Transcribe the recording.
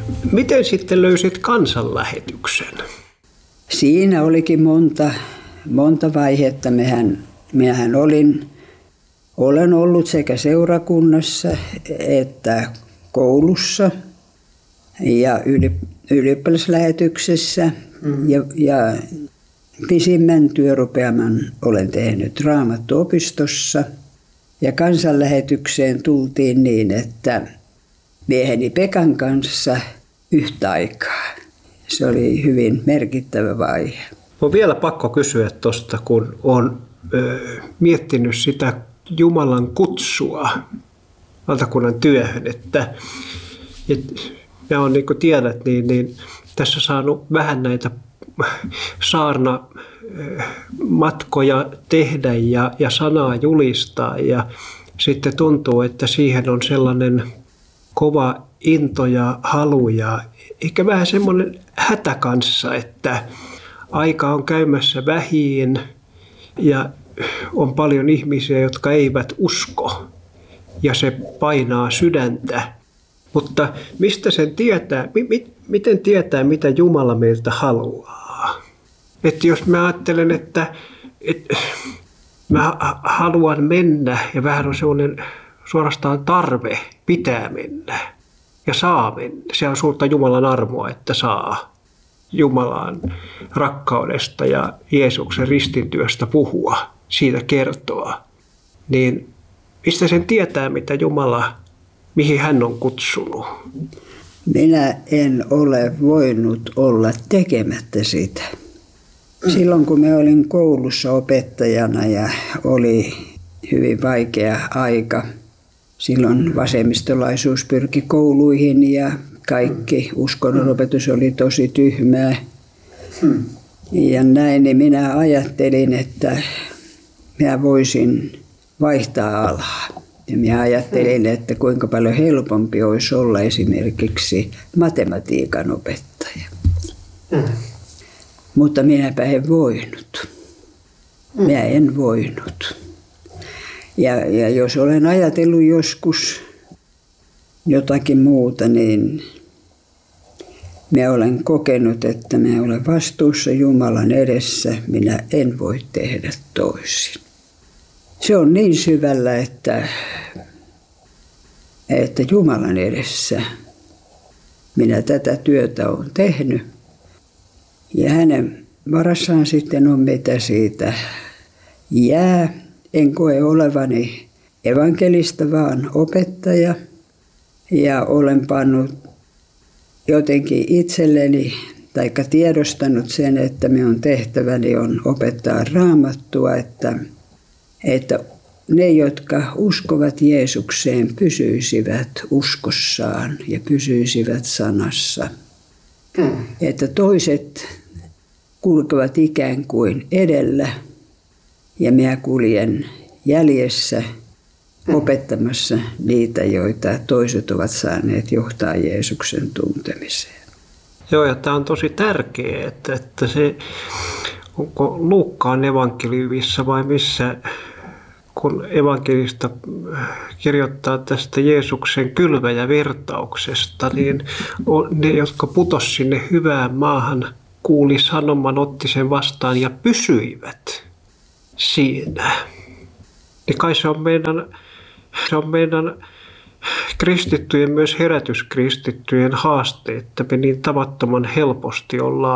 Miten sitten löysit kansanlähetyksen? Siinä olikin monta vaihetta. Mehän olen ollut sekä seurakunnassa että koulussa ja ylioppilaslähetyksessä ja pisimmän työrupeaman olen tehnyt Raamattuopistossa. Ja kansanlähetykseen tultiin niin, että mieheni Pekan kanssa yhtä aikaa. Se oli hyvin merkittävä vaihe. On vielä pakko kysyä tuosta, kun olen miettinyt sitä Jumalan kutsua valtakunnan työhön, että ja on niin kuin tiedät, niin tässä saanut vähän näitä saarnamatkoja tehdä ja sanaa julistaa ja sitten tuntuu, että siihen on sellainen kova into ja halu ja ehkä vähän semmoinen hätä kanssa, että aika on käymässä vähiin ja on paljon ihmisiä, jotka eivät usko ja se painaa sydäntä. Mutta mistä sen tietää, miten tietää, mitä Jumala meiltä haluaa? Että jos mä ajattelen, että mä haluan mennä ja vähän on sellainen suorastaan tarve pitää mennä ja saa mennä. Se on suurta Jumalan armoa, että saa Jumalan rakkaudesta ja Jeesuksen ristintyöstä puhua, siitä kertoa. Niin mistä sen tietää, mitä Jumala, mihin hän on kutsunut? Minä en ole voinut olla tekemättä sitä. Silloin kun mä olin koulussa opettajana ja oli hyvin vaikea aika, silloin vasemmistolaisuus pyrki kouluihin ja kaikki uskonnonopetus oli tosi tyhmää. Ja näin, niin minä ajattelin, että minä voisin vaihtaa alaa. Ja minä ajattelin, että kuinka paljon helpompi olisi olla esimerkiksi matematiikan opettaja. Mutta minäpä en voinut. Minä en voinut. Ja jos olen ajatellut joskus jotakin muuta, niin minä olen kokenut, että minä olen vastuussa Jumalan edessä. Minä en voi tehdä toisin. Se on niin syvällä, että Jumalan edessä minä tätä työtä olen tehnyt. Ja hänen varassaan sitten on mitä siitä jää. En koe olevani evankelista, vaan opettaja. Ja olen pannut jotenkin itselleni, tai tiedostanut sen, että minun tehtäväni on opettaa Raamattua, että ne, jotka uskovat Jeesukseen, pysyisivät uskossaan ja pysyisivät sanassa. Että toiset kulkevat ikään kuin edellä ja minä kuljen jäljessä opettamassa niitä, joita toiset ovat saaneet johtaa Jeesuksen tuntemiseen. Joo, ja tämä on tosi tärkeää, että se, onko Luukkaan evankeliumissa vai missä, kun evankelista kirjoittaa tästä Jeesuksen kylväjävertauksesta, niin ne, jotka putosi sinne hyvään maahan, kuuli sanoman, otti sen vastaan ja pysyivät siinä. Niin kai se on meidän kristittyjen, myös herätyskristittyjen haaste, että me niin tavattoman helposti ollaan